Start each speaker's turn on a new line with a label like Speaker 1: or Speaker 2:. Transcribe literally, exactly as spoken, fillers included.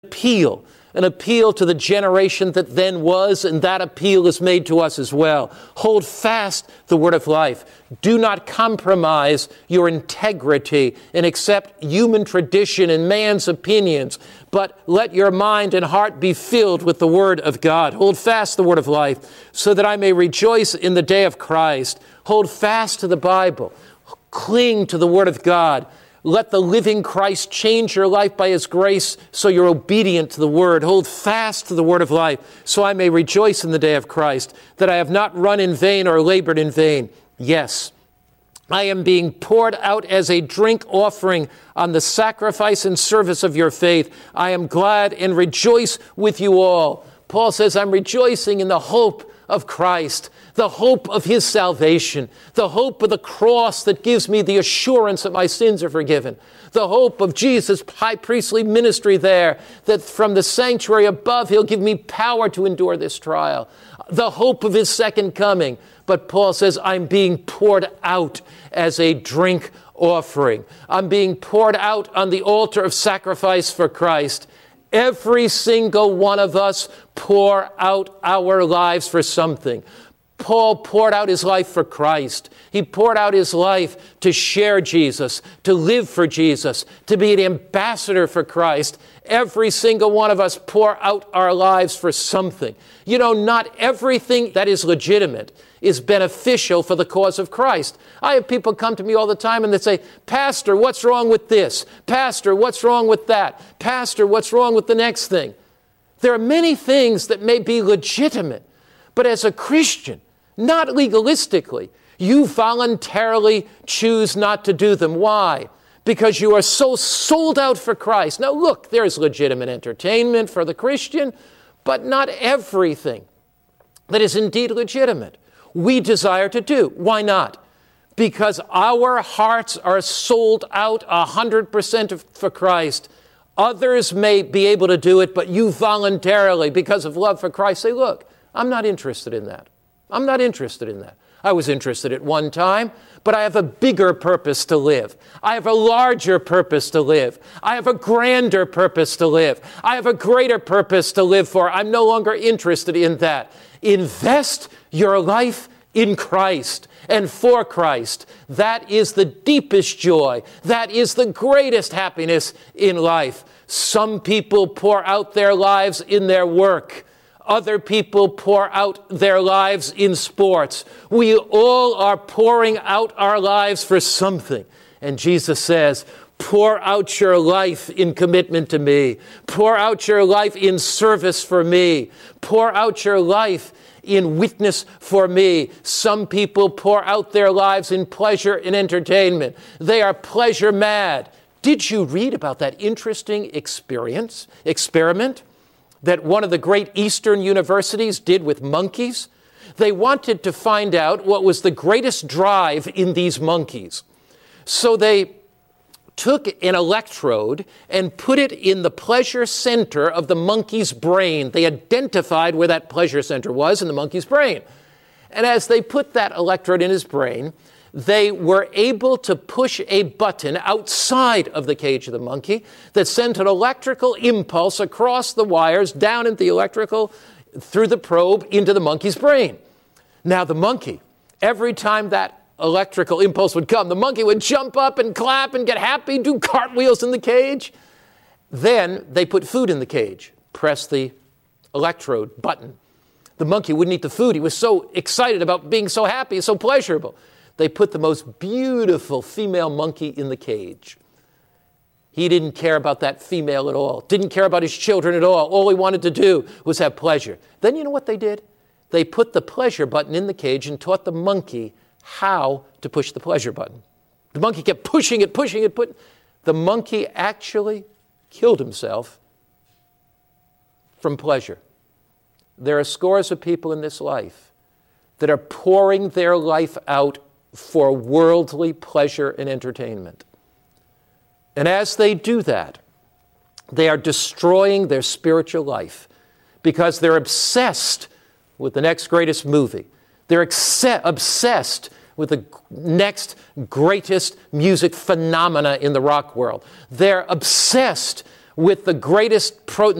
Speaker 1: appeal, an appeal to the generation that then was, and that appeal is made to us as well. Hold fast the word of life. Do not compromise your integrity and accept human tradition and man's opinions, but let your mind and heart be filled with the word of God. Hold fast the word of life so that I may rejoice in the day of Christ. Hold fast to the Bible. Cling to the word of God. Let the living Christ change your life by his grace so you're obedient to the word. Hold fast to the word of life so I may rejoice in the day of Christ, that I have not run in vain or labored in vain. Yes, I am being poured out as a drink offering on the sacrifice and service of your faith. I am glad and rejoice with you all. Paul says, I'm rejoicing in the hope of Christ, the hope of his salvation, the hope of the cross that gives me the assurance that my sins are forgiven, the hope of Jesus' high priestly ministry there, that from the sanctuary above he'll give me power to endure this trial, the hope of his second coming. But Paul says, I'm being poured out as a drink offering. I'm being poured out on the altar of sacrifice for Christ. Every single one of us pour out our lives for something. Paul poured out his life for Christ. He poured out his life to share Jesus, to live for Jesus, to be an ambassador for Christ. Every single one of us pour out our lives for something. You know, not everything that is legitimate is beneficial for the cause of Christ. I have people come to me all the time and they say, Pastor, what's wrong with this? Pastor, what's wrong with that? Pastor, what's wrong with the next thing? There are many things that may be legitimate, but as a Christian, not legalistically, you voluntarily choose not to do them. Why? Because you are so sold out for Christ. Now look, there's legitimate entertainment for the Christian, but not everything that is indeed legitimate we desire to do. Why not? Because our hearts are sold out one hundred percent for Christ. Others may be able to do it, but you voluntarily, because of love for Christ, say, look, I'm not interested in that. I'm not interested in that. I was interested at one time, but I have a bigger purpose to live. I have a larger purpose to live. I have a grander purpose to live. I have a greater purpose to live for. I'm no longer interested in that. Invest your life in Christ and for Christ. That is the deepest joy. That is the greatest happiness in life. Some people pour out their lives in their work. Other people pour out their lives in sports. We all are pouring out our lives for something. And Jesus says, pour out your life in commitment to me. Pour out your life in service for me. Pour out your life in witness for me. Some people pour out their lives in pleasure and entertainment. They are pleasure mad. Did you read about that interesting experience, experiment that one of the great Eastern universities did with monkeys? They wanted to find out what was the greatest drive in these monkeys. So they took an electrode and put it in the pleasure center of the monkey's brain. They identified where that pleasure center was in the monkey's brain. And as they put that electrode in his brain, they were able to push a button outside of the cage of the monkey that sent an electrical impulse across the wires down into the electrical, through the probe, into the monkey's brain. Now the monkey, every time that electrical impulse would come, the monkey would jump up and clap and get happy, do cartwheels in the cage. Then they put food in the cage, press the electrode button. The monkey wouldn't eat the food. He was so excited about being so happy, so pleasurable. They put the most beautiful female monkey in the cage. He didn't care about that female at all, didn't care about his children at all. All he wanted to do was have pleasure. Then you know what they did? They put the pleasure button in the cage and taught the monkey how to push the pleasure button. The monkey kept pushing it, pushing it, put. The monkey actually killed himself from pleasure. There are scores of people in this life that are pouring their life out for worldly pleasure and entertainment. And as they do that, they are destroying their spiritual life because they're obsessed with the next greatest movie. They're ex- obsessed with the next greatest music phenomena in the rock world. They're obsessed with the greatest protein